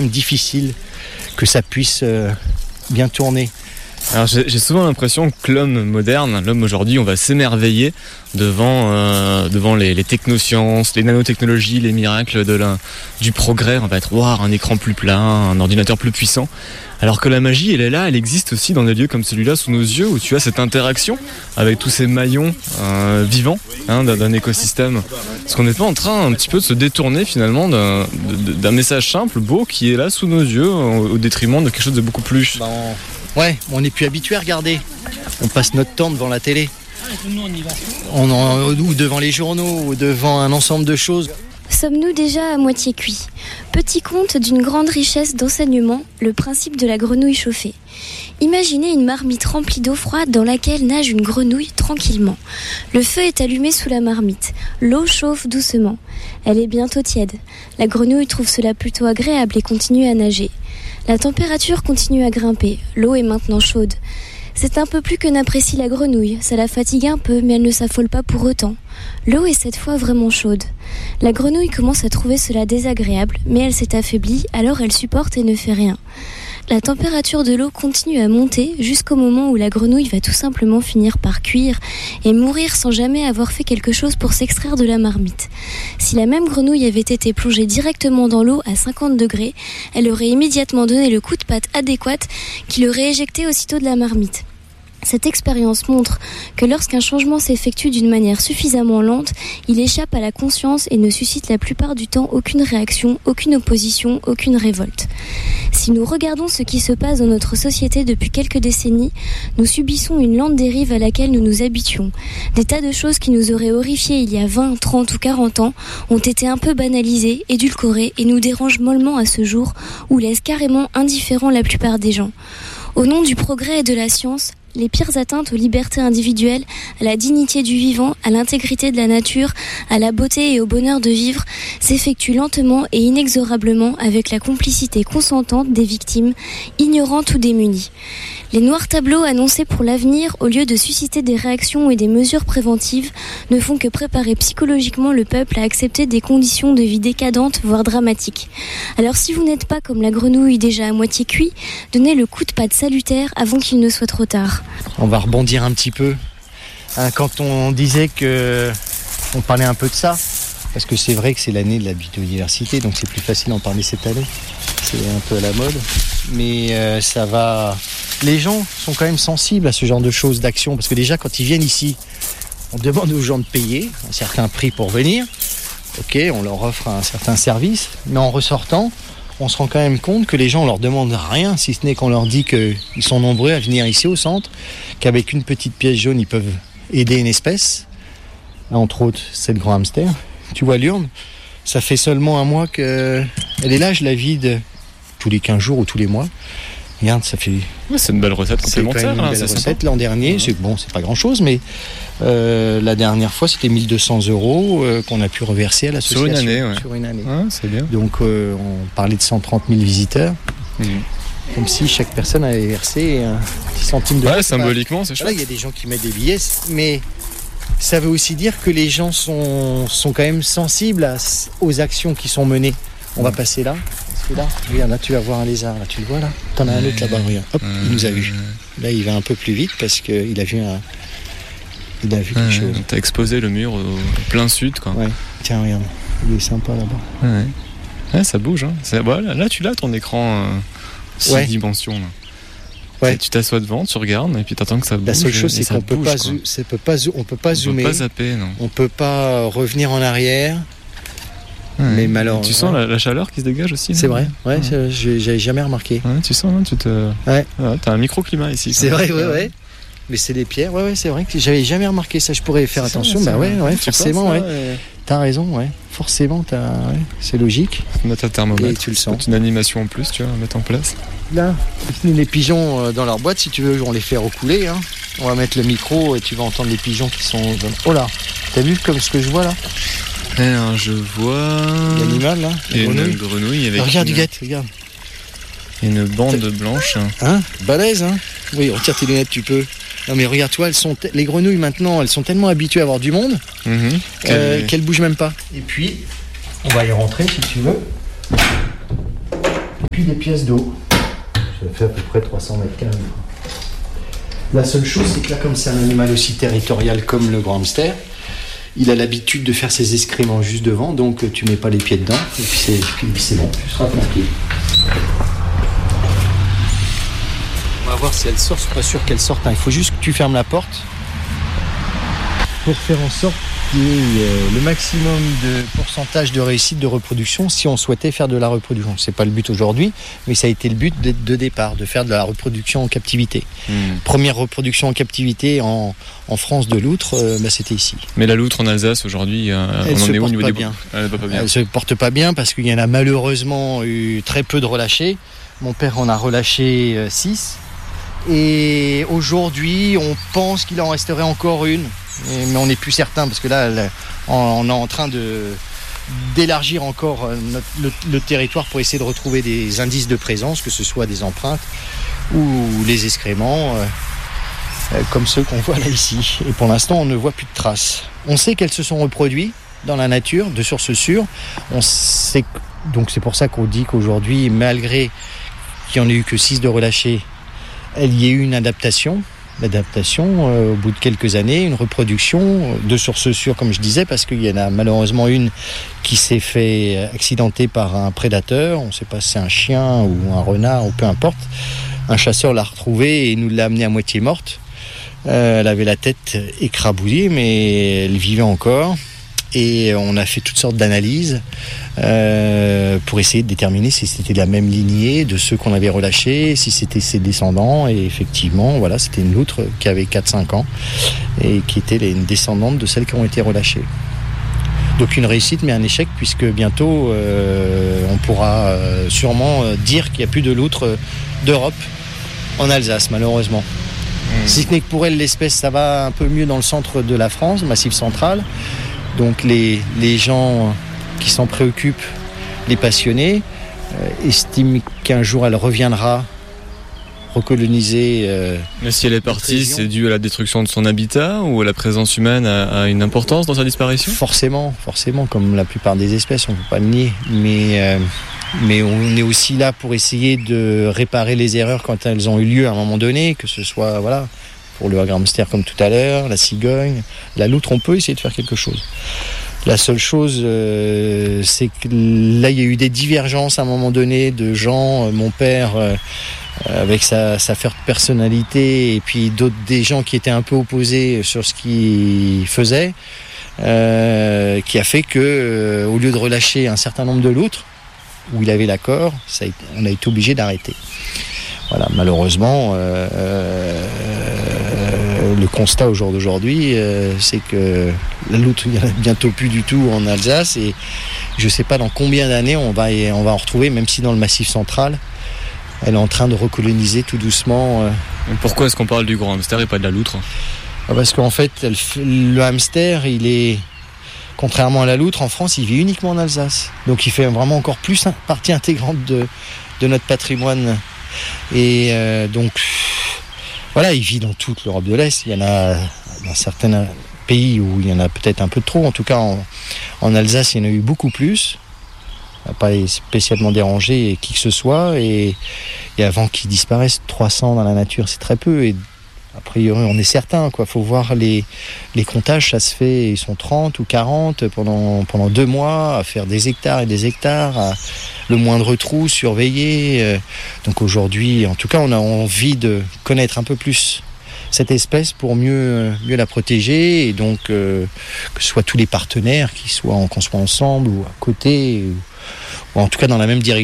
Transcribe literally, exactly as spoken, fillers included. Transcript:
même difficile que ça puisse euh, bien tourner. Alors j'ai, j'ai souvent l'impression que l'homme moderne, l'homme aujourd'hui, on va s'émerveiller devant, euh, devant les, les technosciences, les nanotechnologies, les miracles de la, du progrès. On va être waouh, un écran plus plat, un ordinateur plus puissant. Alors que la magie, elle est là, elle existe aussi dans des lieux comme celui-là, sous nos yeux, où tu as cette interaction avec tous ces maillons euh, vivants hein, d'un, d'un écosystème. Parce qu'on n'est pas en train un petit peu de se détourner finalement d'un, d'un message simple, beau, qui est là sous nos yeux, au, au détriment de quelque chose de beaucoup plus... Bah on... Ouais, on n'est plus habitué à regarder. On passe notre temps devant la télé. On en, ou devant les journaux, ou devant un ensemble de choses. Sommes-nous déjà à moitié cuits ? Petit conte d'une grande richesse d'enseignement, le principe de la grenouille chauffée. Imaginez une marmite remplie d'eau froide dans laquelle nage une grenouille tranquillement. Le feu est allumé sous la marmite. L'eau chauffe doucement. Elle est bientôt tiède. La grenouille trouve cela plutôt agréable et continue à nager. La température continue à grimper. L'eau est maintenant chaude. C'est un peu plus que n'apprécie la grenouille. Ça la fatigue un peu, mais elle ne s'affole pas pour autant. L'eau est cette fois vraiment chaude. La grenouille commence à trouver cela désagréable, mais elle s'est affaiblie, alors elle supporte et ne fait rien. La température de l'eau continue à monter jusqu'au moment où la grenouille va tout simplement finir par cuire et mourir sans jamais avoir fait quelque chose pour s'extraire de la marmite. Si la même grenouille avait été plongée directement dans l'eau à cinquante degrés, elle aurait immédiatement donné le coup de patte adéquat qui l'aurait éjectée aussitôt de la marmite. Cette expérience montre que lorsqu'un changement s'effectue d'une manière suffisamment lente, il échappe à la conscience et ne suscite la plupart du temps aucune réaction, aucune opposition, aucune révolte. Si nous regardons ce qui se passe dans notre société depuis quelques décennies, nous subissons une lente dérive à laquelle nous nous habituons. Des tas de choses qui nous auraient horrifiés il y a vingt, trente ou quarante ans ont été un peu banalisées, édulcorées et nous dérangent mollement à ce jour ou laissent carrément indifférents la plupart des gens. Au nom du progrès et de la science, les pires atteintes aux libertés individuelles, à la dignité du vivant, à l'intégrité de la nature, à la beauté et au bonheur de vivre, s'effectuent lentement et inexorablement avec la complicité consentante des victimes, ignorantes ou démunies. Les noirs tableaux annoncés pour l'avenir, au lieu de susciter des réactions et des mesures préventives, ne font que préparer psychologiquement le peuple à accepter des conditions de vie décadentes, voire dramatiques. Alors si vous n'êtes pas comme la grenouille déjà à moitié cuit, donnez le coup de patte salutaire avant qu'il ne soit trop tard. On va rebondir un petit peu. Hein, quand on disait que... On parlait un peu de ça, parce que c'est vrai que c'est l'année de la biodiversité, donc c'est plus facile d'en parler cette année. C'est un peu à la mode. Mais euh, ça va... Les gens sont quand même sensibles à ce genre de choses, d'actions, parce que déjà quand ils viennent ici, on demande aux gens de payer un certain prix pour venir. Ok, on leur offre un certain service, mais en ressortant, on se rend quand même compte que les gens, on leur demande rien, si ce n'est qu'on leur dit qu'ils sont nombreux à venir ici au centre, qu'avec une petite pièce jaune, ils peuvent aider une espèce, entre autres, c'est le grand hamster. Tu vois l'urne, ça fait seulement un mois qu'elle est là, je la vide tous les quinze jours ou tous les mois. Regarde, ça fait... Ouais, c'est une belle recette complémentaire. C'est quand même une belle hein, recette. L'an dernier, ouais. c'est bon, c'est pas grand-chose, mais euh, la dernière fois, c'était mille deux cents euros euh, qu'on a pu reverser à l'association. Sur une année, ouais. Sur une année. Ouais, c'est bien. Donc, euh, on parlait de cent trente mille visiteurs. Mmh. Comme si chaque personne avait versé un petit centime d'euros. Ouais, symboliquement, c'est chouette. Là, il y a des gens qui mettent des billets, mais ça veut aussi dire que les gens sont, sont quand même sensibles à, aux actions qui sont menées. On va passer là. Là, regarde, là tu vas voir un lézard, là tu le vois là. T'en as un autre là-bas, regarde. Hop, euh... il nous a vu. Là il va un peu plus vite parce qu'il a vu un. Il a vu quelque euh, chose. T'as exposé le mur au plein sud quoi. Ouais. Tiens regarde, il est sympa là-bas. Ouais. Ouais, ça bouge hein. C'est... Voilà, là tu l'as ton écran euh, six ouais. dimensions là. Ouais. Tu t'assois devant, tu regardes et puis t'attends que ça bouge. La seule chose c'est qu'on peut bouge, pas, zo- c'est peut pas, zo- on peut pas on zoomer. On peut pas zapper non. On peut pas revenir en arrière. Ouais. Mais malheureusement. Tu sens la, la chaleur qui se dégage aussi. C'est vrai, ouais, ouais. Je, j'avais jamais remarqué. Ouais, tu sens, hein, tu te. Ouais. Ouais, t'as un microclimat ici. C'est vrai, ouais, ouais. Mais c'est des pierres, ouais, ouais, c'est vrai que j'avais jamais remarqué ça. Je pourrais faire c'est attention, ça, bah ouais, ouais, forcément, ça, ouais. ouais. T'as raison, ouais. Forcément, t'as, ouais. C'est logique. Mettre un thermomètre. Et tu le sens. Une animation en plus, tu vois, à mettre en place. Là, les pigeons dans leur boîte, si tu veux, on les fait recouler. Hein. On va mettre le micro et tu vas entendre les pigeons qui sont. Oh là, t'as vu comme ce que je vois là? Alors, je vois... L'animal, là. Et une grenouille, grenouille avec... Alors, regarde, une... Huguette, regarde. Une bande T'as... blanche. Hein? Balèze, hein? Oui, retire tes lunettes, tu peux. Non, mais regarde, toi, elles sont t- les grenouilles, maintenant, elles sont tellement habituées à avoir du monde mm-hmm. euh, qu'elles... qu'elles bougent même pas. Et puis, on va y rentrer, si tu veux. Et puis des pièces d'eau. Ça fait à peu près trois cents mètres carrés. La seule chose, c'est que là, comme c'est un animal aussi territorial comme le grand hamster, il a l'habitude de faire ses excréments juste devant, donc tu mets pas les pieds dedans, et puis c'est, puis c'est bon, tu seras tranquille. On va voir si elle sort, je suis pas sûr qu'elle sorte. Il faut juste que tu fermes la porte pour faire en sorte qu'il y ait le maximum de pourcentage de réussite de reproduction si on souhaitait faire de la reproduction. C'est pas le but aujourd'hui, mais ça a été le but de, de départ, de faire de la reproduction en captivité. Mmh. Première reproduction en captivité en, en France de loutre, euh, bah, c'était ici. Mais la loutre en Alsace aujourd'hui, euh, on en est où au niveau des bien. Elle ne Elle se porte pas bien parce qu'il y en a malheureusement eu très peu de relâchés. Mon père en a relâché six. Et aujourd'hui, on pense qu'il en resterait encore une. Mais on n'est plus certain parce que là, on est en train de, d'élargir encore notre, le, le territoire pour essayer de retrouver des indices de présence, que ce soit des empreintes ou les excréments, euh, comme ceux qu'on voit là ici. Et pour l'instant, on ne voit plus de traces. On sait qu'elles se sont reproduites dans la nature, de source sûre. On sait, donc c'est pour ça qu'on dit qu'aujourd'hui, malgré qu'il n'y en ait eu que six de relâchés, il y a eu une adaptation. L'adaptation, euh, au bout de quelques années, une reproduction de sources sûres, comme je disais, parce qu'il y en a malheureusement une qui s'est fait accidenter par un prédateur. On ne sait pas si c'est un chien ou un renard ou peu importe. Un chasseur l'a retrouvée et nous l'a amenée à moitié morte. Euh, elle avait la tête écrabouillée, mais elle vivait encore. Et on a fait toutes sortes d'analyses euh, pour essayer de déterminer si c'était la même lignée de ceux qu'on avait relâchés, si c'était ses descendants. Et effectivement, voilà, c'était une loutre qui avait quatre cinq ans et qui était une descendante de celles qui ont été relâchées. Donc une réussite mais un échec, puisque bientôt euh, on pourra euh, sûrement dire qu'il n'y a plus de loutre d'Europe en Alsace, malheureusement. Mmh. Si ce n'est que pour elle, l'espèce, ça va un peu mieux dans le centre de la France, Massif central. Donc les, les gens qui s'en préoccupent, les passionnés, euh, estiment qu'un jour elle reviendra recoloniser. Euh, Mais si elle est partie, c'est dû à la destruction de son habitat ou la présence humaine a, a une importance dans sa disparition ? Forcément, forcément, comme la plupart des espèces, on ne peut pas le nier. Mais, euh, mais on est aussi là pour essayer de réparer les erreurs quand elles ont eu lieu à un moment donné, que ce soit, voilà, pour le grand hamster comme tout à l'heure, la cigogne, la loutre, on peut essayer de faire quelque chose. La seule chose, euh, c'est que là, il y a eu des divergences à un moment donné de gens, euh, mon père, euh, avec sa, sa forte personnalité, et puis d'autres, des gens qui étaient un peu opposés sur ce qu'il faisait, euh, qui a fait que, euh, au lieu de relâcher un certain nombre de loutres, où il avait l'accord, ça a été, on a été obligé d'arrêter. Voilà, malheureusement, euh, euh, le constat au jour d'aujourd'hui, euh, c'est que la loutre, il n'y en a bientôt plus du tout en Alsace, et je ne sais pas dans combien d'années on va, on va en retrouver, même si dans le Massif central, elle est en train de recoloniser tout doucement. Euh. Pourquoi est-ce qu'on parle du grand hamster et pas de la loutre ? Parce qu'en fait, elle, le hamster, il est, contrairement à la loutre, en France, il vit uniquement en Alsace. Donc il fait vraiment encore plus partie intégrante de, de notre patrimoine. Et euh, donc, voilà, il vit dans toute l'Europe de l'Est. Il y en a dans certains pays où il y en a peut-être un peu trop. En tout cas, en, en Alsace, il y en a eu beaucoup plus. Il n'a pas spécialement dérangé qui que ce soit. Et, et avant qu'ils disparaissent, trois cents dans la nature, c'est très peu. Et a priori, on est certain, quoi. Faut voir les, les comptages, ça se fait, ils sont trente ou quarante pendant, pendant deux mois, à faire des hectares et des hectares, à le moindre trou surveillé. Donc aujourd'hui, en tout cas, on a envie de connaître un peu plus cette espèce pour mieux, mieux la protéger, et donc euh, que ce soit tous les partenaires, qui soient, qu'on soit ensemble ou à côté, ou, ou en tout cas dans la même direction.